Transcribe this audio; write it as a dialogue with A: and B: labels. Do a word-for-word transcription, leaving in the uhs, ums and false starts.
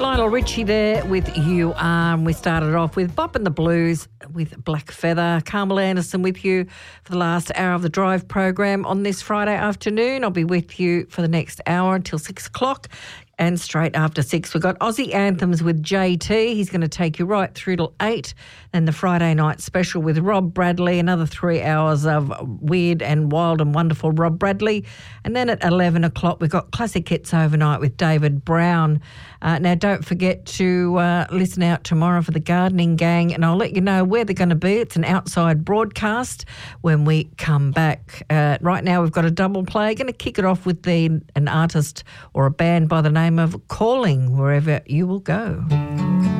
A: Lionel Richie there with You Are. And we started off with Bop and the Blues with Black Feather. Carmel Anderson with you for the last hour of the Drive program on this Friday afternoon. I'll be with you for the next hour until six o'clock. And straight after six, we've got Aussie Anthems with J T. He's going to take you right through till eight. Then the Friday night special with Rob Bradley, another three hours of weird and wild and wonderful Rob Bradley. And then at eleven o'clock, we've got Classic Hits Overnight with David Brown. Uh, now, don't forget to uh, listen out tomorrow for the Gardening Gang, and I'll let you know where they're going to be. It's an outside broadcast when we come back. Uh, right now, we've got a double play. Going to kick it off with the an artist or a band by the name of Calling, Wherever You Will Go.